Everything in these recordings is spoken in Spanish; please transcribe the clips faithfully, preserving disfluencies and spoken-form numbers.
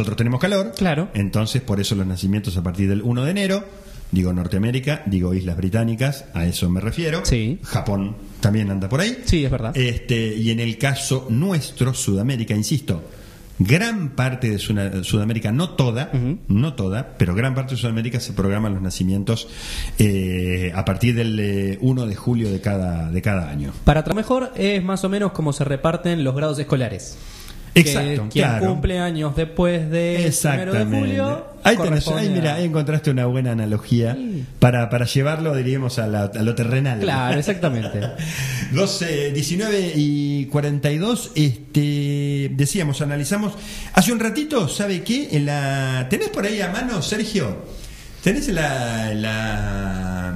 nosotros tenemos calor, claro. Entonces por eso los nacimientos a partir del uno de enero, digo Norteamérica, digo Islas Británicas, a eso me refiero. Sí. Japón también anda por ahí. Sí, es verdad. Este, y en el caso nuestro, Sudamérica, insisto, gran parte de Sudamérica, no toda, uh-huh. no toda, pero gran parte de Sudamérica se programan los nacimientos eh, a partir del eh, uno de julio de cada, de cada año. Para tratar mejor, es más o menos como se reparten los grados escolares. Exacto, que, quien claro. cumple años después del primero de julio. Ahí tenés, ahí, mira, ahí encontraste una buena analogía sí. para, para llevarlo, diríamos, a, la, a lo terrenal. Claro, exactamente. doce, diecinueve y cuarenta y dos, este, decíamos, analizamos. Hace un ratito, ¿sabe qué? En la, ¿tenés por ahí a mano, Sergio? ¿Tenés la, la,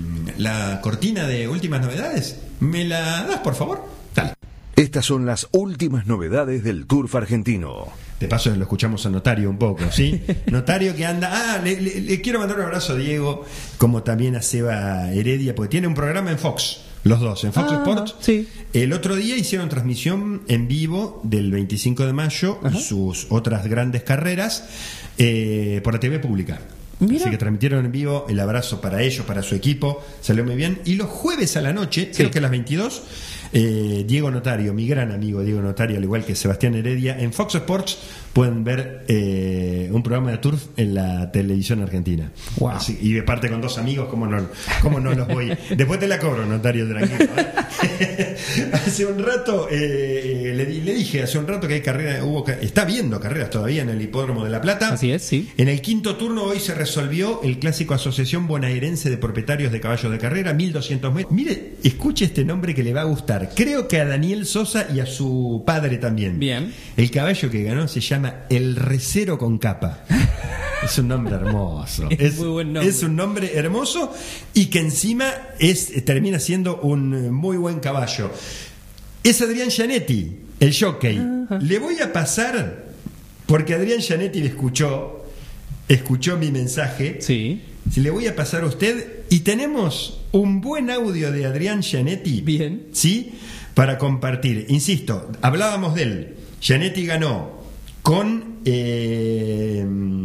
la cortina de últimas novedades? ¿Me la das, por favor? Dale. Estas son las últimas novedades del turf argentino. De paso lo escuchamos a Notario un poco, ¿sí? Notario que anda... Ah, le, le, le quiero mandar un abrazo a Diego, como también a Seba Heredia, porque tiene un programa en Fox, los dos, en Fox ah, Sports. Sí. El otro día hicieron transmisión en vivo del veinticinco de mayo, Ajá. y sus otras grandes carreras, eh, por la T V pública. Mira. Así que transmitieron en vivo. El abrazo para ellos, para su equipo, salió muy bien. Y los jueves a la noche, sí. creo que a las veintidós, eh, Diego Notario, mi gran amigo Diego Notario, al igual que Sebastián Heredia, en Fox Sports pueden ver eh, un programa de turf en la televisión argentina. Wow. Así, y de parte con dos amigos, ¿cómo no, cómo no los voy? Después te la cobro, Notario, tranquilo, ¿eh? Hace un rato eh, le, le dije hace un rato que hay carrera, hubo, está viendo carreras todavía en el Hipódromo de La Plata. Así es, sí. En el quinto turno hoy se resolvió el clásico Asociación Bonaerense de Propietarios de Caballos de Carrera, mil doscientos metros. Mire, escuche este nombre que le va a gustar. Creo que a Daniel Sosa y a su padre también. Bien. El caballo que ganó se llama El Recero con Capa. Es un nombre hermoso. Es, es, muy buen nombre. es un nombre hermoso y que encima es termina siendo un muy buen caballo. Es Adrián Gianetti, el jockey. Uh-huh. Le voy a pasar, porque Adrián Gianetti me escuchó, escuchó mi mensaje. Sí. Si le voy a pasar a usted, y tenemos un buen audio de Adrián Gianetti. Bien. ¿Sí? Para compartir. Insisto, hablábamos de él. Gianetti ganó con eh,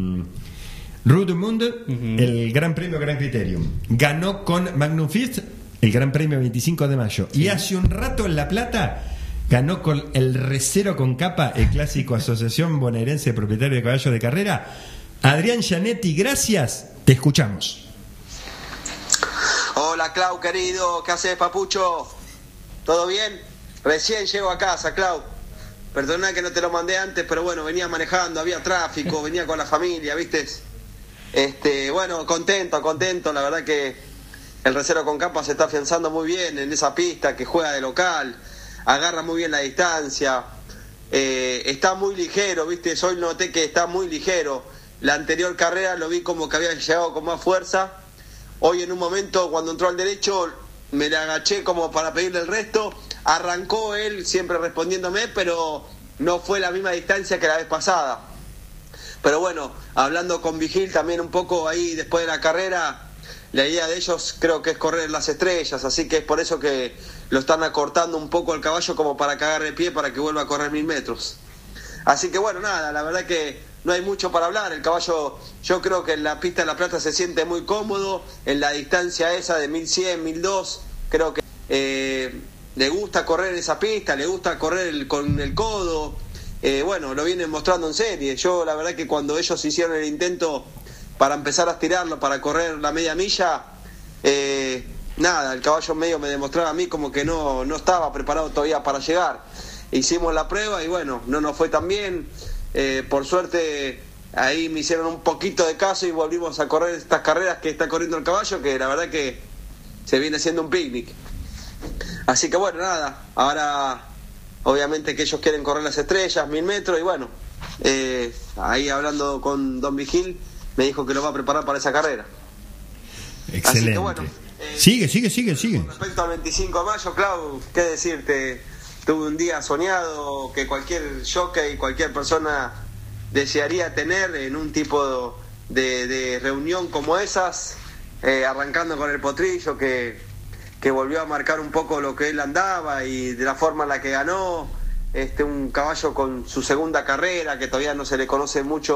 Rodomundo, uh-huh. el Gran Premio Gran Criterium. Ganó con Magnum First, el Gran Premio veinticinco de mayo. Sí. Y hace un rato en La Plata ganó con el Recero con Capa, el clásico Asociación Bonaerense de Propietarios de Caballos de Carrera. Adrián Gianetti, gracias. Te escuchamos. Hola, Clau, querido. ¿Qué haces, papucho? ¿Todo bien? Recién llego a casa, Clau. Perdona que no te lo mandé antes, pero bueno, venía manejando, había tráfico, venía con la familia, ¿viste? Este, bueno, contento, contento. La verdad que el Recero con Capa se está afianzando muy bien en esa pista, que juega de local, agarra muy bien la distancia, eh, está muy ligero, ¿viste? Hoy noté que está muy ligero. La anterior carrera lo vi como que había llegado con más fuerza. Hoy en un momento, cuando entró al derecho, me le agaché como para pedirle el resto. Arrancó él siempre respondiéndome, pero no fue la misma distancia que la vez pasada. Pero bueno, hablando con Vigil también un poco ahí después de la carrera, la idea de ellos creo que es correr las estrellas, así que es por eso que lo están acortando un poco el caballo como para que agarre pie para que vuelva a correr mil metros. Así que bueno, nada, la verdad que no hay mucho para hablar. El caballo, yo creo que en la pista de La Plata se siente muy cómodo, en la distancia esa de mil cien, mil dos, creo que eh, le gusta correr esa pista, le gusta correr el, con el codo, eh, bueno, lo vienen mostrando en serie. Yo la verdad que cuando ellos hicieron el intento para empezar a estirarlo, para correr la media milla, eh, nada, el caballo medio me demostraba a mí como que no, no estaba preparado todavía para llegar. Hicimos la prueba y bueno, no nos fue tan bien. Eh, por suerte ahí me hicieron un poquito de caso y volvimos a correr estas carreras que está corriendo el caballo, que la verdad que se viene haciendo un picnic. Así que bueno, nada, ahora obviamente que ellos quieren correr las estrellas, mil metros, y bueno, eh, ahí hablando con Don Vigil me dijo que lo va a preparar para esa carrera. Excelente. Así que bueno, eh, sigue, sigue, sigue, sigue. Con respecto al veinticinco de mayo, Clau, qué decirte, tuve un día soñado que cualquier jockey, cualquier persona desearía tener en un tipo de, de reunión como esas, eh, arrancando con el potrillo que, que volvió a marcar un poco lo que él andaba y de la forma en la que ganó, este, un caballo con su segunda carrera que todavía no se le conoce mucho